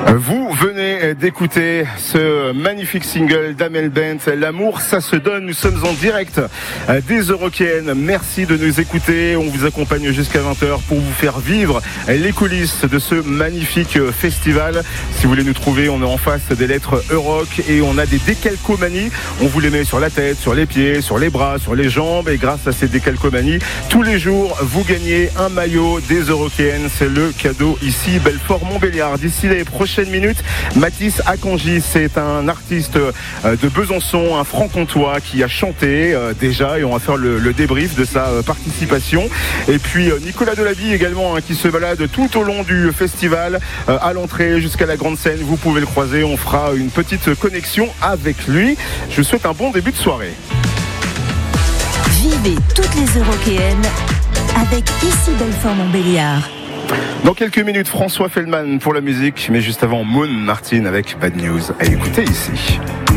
Vous venez d'écouter ce magnifique single d'Amel Bent, L'amour ça se donne. Nous sommes en direct des Eurockéennes. Merci de nous écouter. On vous accompagne jusqu'à 20h pour vous faire vivre les coulisses de ce magnifique festival. Si vous voulez nous trouver, on est en face des lettres Euroc et on a des décalcomanies. On vous les met sur la tête, sur les pieds, sur les bras, sur les jambes, et grâce à ces décalcomanies, tous les jours, vous gagnez un maillot des Eurockéennes. C'est le cadeau ici, Belfort-Montbéliard. D'ici les prochaines minutes, Mathis Akanji, c'est un artiste de Besançon, un franc-comtois qui a chanté déjà, et on va faire le débrief de sa participation. Et puis Nicolas Delaby également, qui se balade tout au long du festival, à l'entrée jusqu'à la grande scène. Vous pouvez le croiser, on fera une petite connexion avec lui. Je vous souhaite un bon début de soirée. Vivez toutes les Eurockéennes avec ici Belfort-Montbéliard. Dans quelques minutes, François Feldman pour la musique, mais juste avant, Moon Martin avec Bad News. À écouter ici.